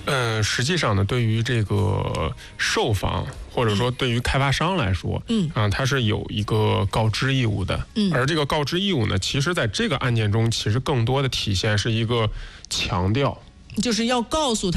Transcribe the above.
实际上呢，对于这个售房或者说对于开发商来说，它是有一个告知义务的。而这个告知义务呢，其实在这个案件中，其实更多的体现是一个强调， 就是要告诉他。